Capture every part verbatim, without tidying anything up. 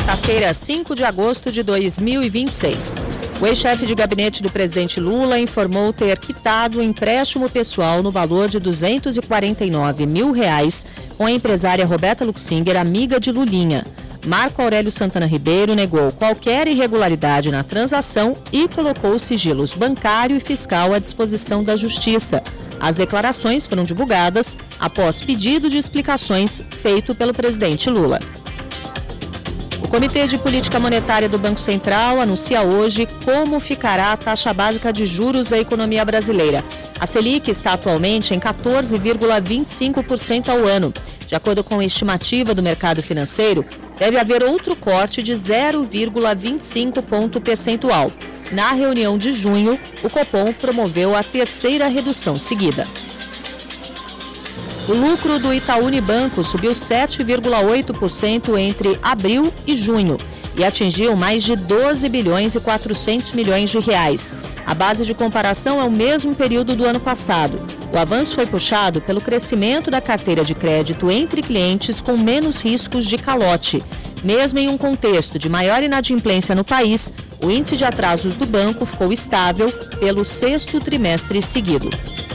quarta-feira, cinco de agosto de dois mil e vinte e seis. O ex-chefe de gabinete do presidente Lula informou ter quitado o empréstimo pessoal no valor de duzentos e quarenta e nove mil reais com a empresária Roberta Luxinger, amiga de Lulinha. Marco Aurélio Santana Ribeiro negou qualquer irregularidade na transação e colocou os sigilos bancário e fiscal à disposição da Justiça. As declarações foram divulgadas após pedido de explicações feito pelo presidente Lula. O Comitê de Política Monetária do Banco Central anuncia hoje como ficará a taxa básica de juros da economia brasileira. A Selic está atualmente em quatorze vírgula vinte e cinco por cento ao ano. De acordo com a estimativa do mercado financeiro, deve haver outro corte de zero vírgula vinte e cinco ponto percentual. Na reunião de junho, o Copom promoveu a terceira redução seguida. O lucro do Itaú Unibanco subiu sete vírgula oito por cento entre abril e junho e atingiu mais de doze bilhões e quatrocentos milhões de reais. A base de comparação é o mesmo período do ano passado. O avanço foi puxado pelo crescimento da carteira de crédito entre clientes com menos riscos de calote. Mesmo em um contexto de maior inadimplência no país, o índice de atrasos do banco ficou estável pelo sexto trimestre seguido.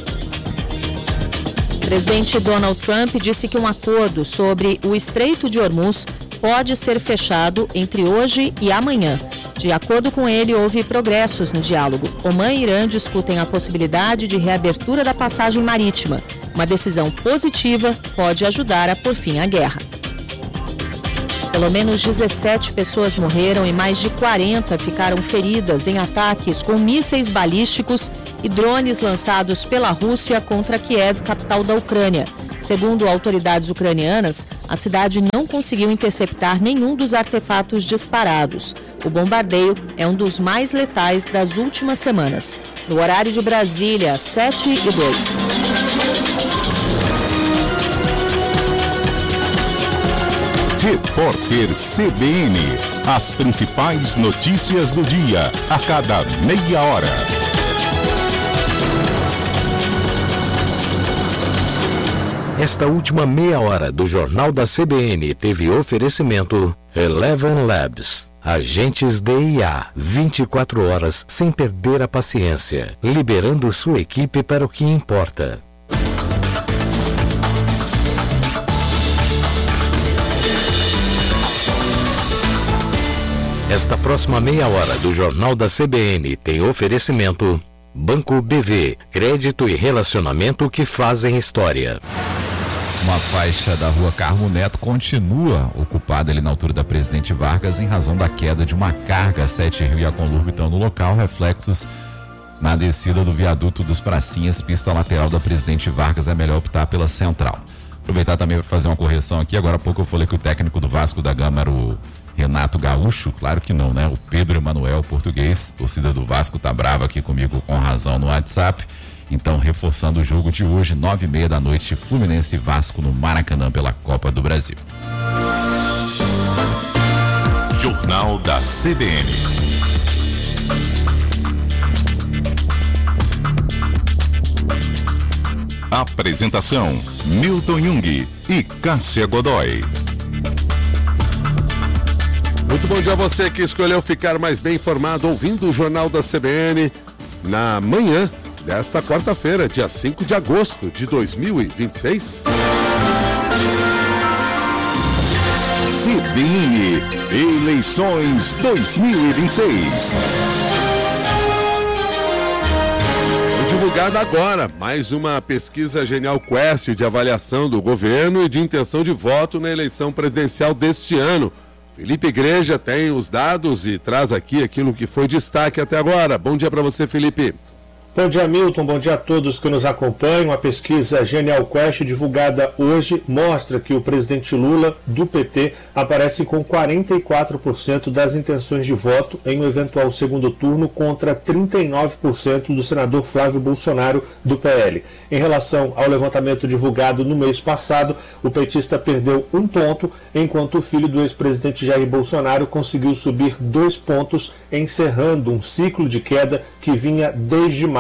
O presidente Donald Trump disse que um acordo sobre o Estreito de Hormuz pode ser fechado entre hoje e amanhã. De acordo com ele, houve progressos no diálogo. Omã e Irã discutem a possibilidade de reabertura da passagem marítima. Uma decisão positiva pode ajudar a pôr fim à guerra. Pelo menos dezessete pessoas morreram e mais de quarenta ficaram feridas em ataques com mísseis balísticos e drones lançados pela Rússia contra Kiev, capital da Ucrânia. Segundo autoridades ucranianas, a cidade não conseguiu interceptar nenhum dos artefatos disparados. O bombardeio é um dos mais letais das últimas semanas. No horário de Brasília, sete e dois. Repórter C B N. As principais notícias do dia, a cada meia hora. Esta última meia hora do Jornal da C B N teve oferecimento Eleven Labs. Agentes D I A, vinte e quatro horas sem perder a paciência, liberando sua equipe para o que importa. Esta próxima meia hora do Jornal da C B N tem oferecimento Banco B V, crédito e relacionamento que fazem história. Uma faixa da rua Carmo Neto continua ocupada ali na altura da Presidente Vargas em razão da queda de uma carga. Sete Rio e a Conlurb estão no local, reflexos na descida do viaduto dos Pracinhas, pista lateral da Presidente Vargas, é melhor optar pela central. Aproveitar também para fazer uma correção aqui, agora há pouco eu falei que o técnico do Vasco da Gama era o Renato Gaúcho, claro que não, né? O Pedro Emanuel, português, torcida do Vasco tá brava aqui comigo com razão no WhatsApp. Então, reforçando o jogo de hoje, nove e meia da noite, Fluminense e Vasco no Maracanã pela Copa do Brasil. Jornal da C B N. Apresentação: Milton Jung e Cássia Godoy. Muito bom dia a você que escolheu ficar mais bem informado ouvindo o Jornal da C B N na manhã desta quarta-feira, dia cinco de agosto de dois mil e vinte e seis. C B N Eleições dois mil e vinte e seis. Foi divulgada agora mais uma pesquisa Genial Quest de avaliação do governo e de intenção de voto na eleição presidencial deste ano. Felipe Igreja tem os dados e traz aqui aquilo que foi destaque até agora. Bom dia para você, Felipe. Bom dia, Milton. Bom dia a todos que nos acompanham. A pesquisa Genial Quest, divulgada hoje, mostra que o presidente Lula, do P T, aparece com quarenta e quatro por cento das intenções de voto em um eventual segundo turno contra trinta e nove por cento do senador Flávio Bolsonaro, do P L. Em relação ao levantamento divulgado no mês passado, o petista perdeu um ponto, enquanto o filho do ex-presidente Jair Bolsonaro conseguiu subir dois pontos, encerrando um ciclo de queda que vinha desde maio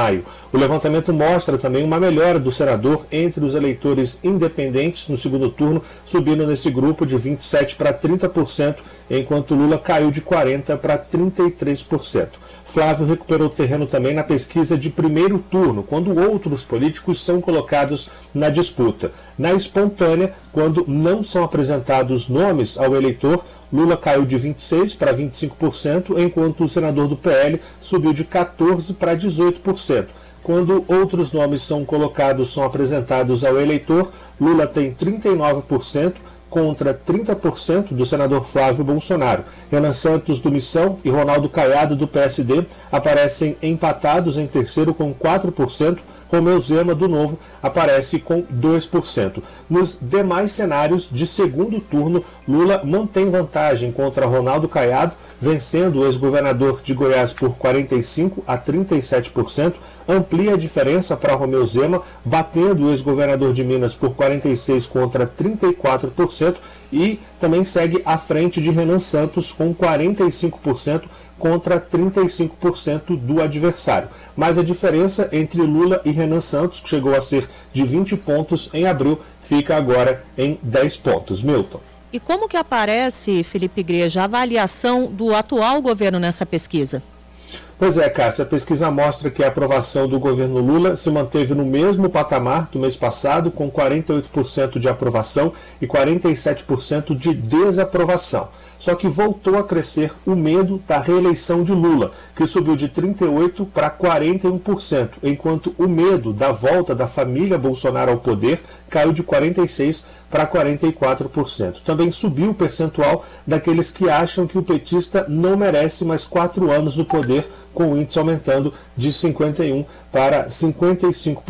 maio. O levantamento mostra também uma melhora do senador entre os eleitores independentes no segundo turno, subindo nesse grupo de vinte e sete por cento para trinta por cento, enquanto Lula caiu de quarenta por cento para trinta e três por cento. Flávio recuperou terreno também na pesquisa de primeiro turno, quando outros políticos são colocados na disputa. Na espontânea, quando não são apresentados nomes ao eleitor, Lula caiu de vinte e seis por cento para vinte e cinco por cento, enquanto o senador do P L subiu de quatorze por cento para dezoito por cento. Quando outros nomes são colocados, são apresentados ao eleitor, Lula tem trinta e nove por cento, contra trinta por cento do senador Flávio Bolsonaro. Renan Santos, do Missão, e Ronaldo Caiado, do P S D, aparecem empatados em terceiro com quatro por cento. Romeu Zema, do Novo, aparece com dois por cento. Nos demais cenários de segundo turno, Lula mantém vantagem contra Ronaldo Caiado, vencendo o ex-governador de Goiás por quarenta e cinco a trinta e sete por cento, amplia a diferença para Romeu Zema, batendo o ex-governador de Minas por quarenta e seis contra trinta e quatro por cento, e também segue à frente de Renan Santos com quarenta e cinco por cento contra trinta e cinco por cento do adversário. Mas a diferença entre Lula e Renan Santos, que chegou a ser de vinte pontos em abril, fica agora em dez pontos. Milton. E como que aparece, Felipe Igreja, a avaliação do atual governo nessa pesquisa? Pois é, Cássia, a pesquisa mostra que a aprovação do governo Lula se manteve no mesmo patamar do mês passado, com quarenta e oito por cento de aprovação e quarenta e sete por cento de desaprovação. Só que voltou a crescer o medo da reeleição de Lula, que subiu de trinta e oito por cento para quarenta e um por cento, enquanto o medo da volta da família Bolsonaro ao poder caiu de quarenta e seis por cento para quarenta e quatro por cento. Também subiu o percentual daqueles que acham que o petista não merece mais quatro anos no poder, com o índice aumentando de cinquenta e um por cento para cinquenta e cinco por cento.